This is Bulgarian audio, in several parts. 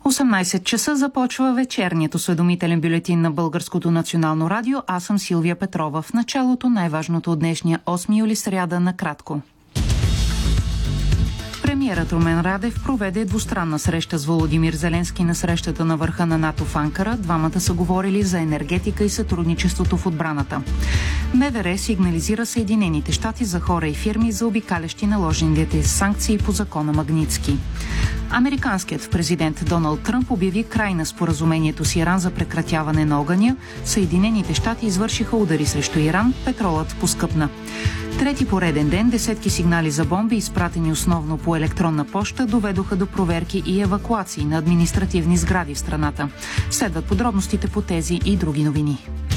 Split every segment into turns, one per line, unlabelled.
18 часа започва вечерният осведомителен бюлетин на Българското национално радио. Аз съм Силвия Петрова. В началото най-важното от днешния 8 юли сряда накратко. Премиерът Румен Радев проведе двустранна среща с Володимир Зеленски на срещата на върха на НАТО в Анкара. Двамата са говорили за енергетика и сътрудничеството в отбраната. МВР сигнализира Съединените щати за хора и фирми, заобикалящи наложените санкции по закона Магнитски. Американският президент Доналд Тръмп обяви край на споразумението с Иран за прекратяване на огъня. Съединените щати извършиха удари срещу Иран. Петролът поскъпна. Трети пореден ден десетки сигнали за бомби, изпратени основно по електронна поща, доведоха до проверки и евакуации на административни сгради в страната. Следват подробностите по тези и други новини.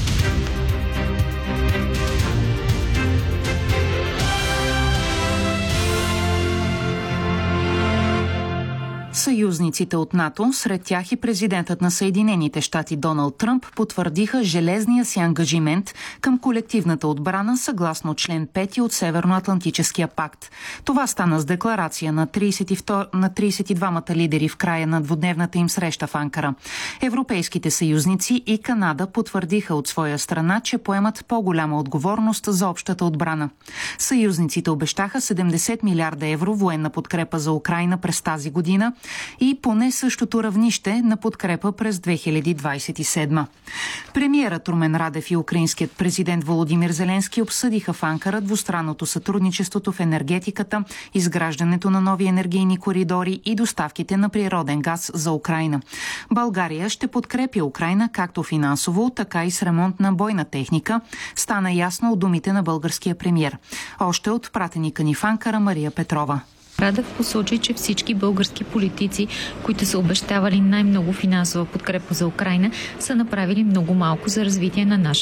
Съюзниците от НАТО, сред тях и президентът на Съединените щати Доналд Тръмп, потвърдиха железния си ангажимент към колективната отбрана съгласно член 5 от Северноатлантическия пакт. Това стана с декларация на 32-мата лидери в края на двудневната им среща в Анкара. Европейските съюзници и Канада потвърдиха от своя страна, че поемат по-голяма отговорност за общата отбрана. Съюзниците обещаха 70 милиарда евро военна подкрепа за Украйна през тази година и поне същото равнище на подкрепа през 2027. Премиерът Румен Радев и украинският президент Володимир Зеленски обсъдиха в Анкара двустранното сътрудничеството в енергетиката, изграждането на нови енергийни коридори и доставките на природен газ за Украйна. България ще подкрепи Украйна както финансово, така и с ремонт на бойна техника, стана ясно от думите на българския премиер. Още от пратеника ни в Анкара Мария Петрова.
Радев посочи, че всички български политици, които са обещавали най-много финансова подкрепа за Украйна, са направили много малко за развитие на нашата